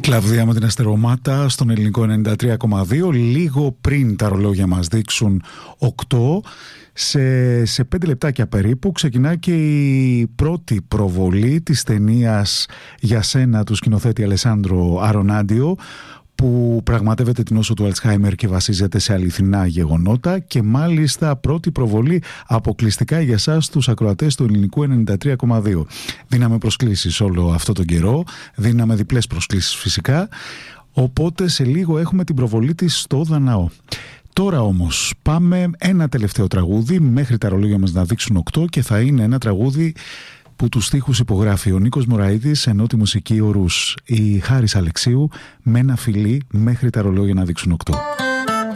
Κλαβδία με την Αστερομάτα στον ελληνικό 93,2. Λίγο πριν τα ρολόγια μας δείξουν 8, σε 5 λεπτάκια περίπου ξεκινά και η πρώτη προβολή της ταινίας «Για σένα» του σκηνοθέτη Αλεσάνδρο Αρονάντιο, που πραγματεύεται την νόσο του Αλτσχάιμερ και βασίζεται σε αληθινά γεγονότα, και μάλιστα πρώτη προβολή αποκλειστικά για εσάς τους ακροατές του ελληνικού 93,2. Δίναμε προσκλήσεις όλο αυτό τον καιρό, δίναμε διπλές προσκλήσεις φυσικά, οπότε σε λίγο έχουμε την προβολή της στο Δαναό. Τώρα όμως πάμε ένα τελευταίο τραγούδι μέχρι τα ρολόγια μας να δείξουν 8, και θα είναι ένα τραγούδι που τους στίχους υπογράφει ο Νίκος Μωραΐδης, ενώ τη μουσική ο Ρους, η Χάρης Αλεξίου, με ένα φιλί μέχρι τα ρολόγια να δείξουν 8.